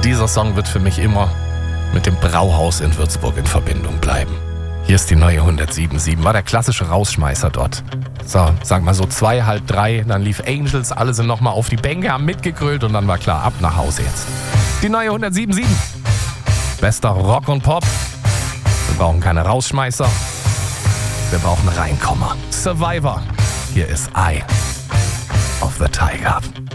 dieser Song wird für mich immer mit dem Brauhaus in Würzburg in Verbindung bleiben. Hier ist die neue 107.7, war der klassische Rausschmeißer dort. So, sag mal so 2, halb 3, dann lief Angels, alle sind nochmal auf die Bänke, haben mitgegrölt und dann war klar, ab nach Hause jetzt. Die neue 107.7, bester Rock und Pop. Wir brauchen keine Rausschmeißer, wir brauchen Reinkommer. Survivor, hier ist Eye of the Tiger.